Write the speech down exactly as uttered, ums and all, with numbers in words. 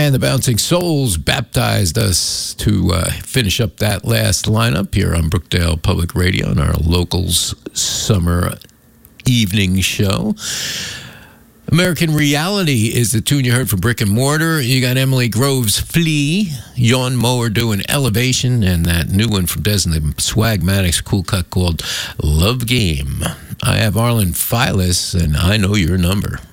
And the Bouncing Souls baptized us to uh, finish up that last lineup here on Brookdale Public Radio on our locals summer evening show. American Reality is the tune you heard from Brick and Mortar. You got Emily Groves' Flea, Yawn Mower doing Elevation, and that new one from Des and the Swagmatics cool cut called Love Game. I have Arlen Files, and I know your number.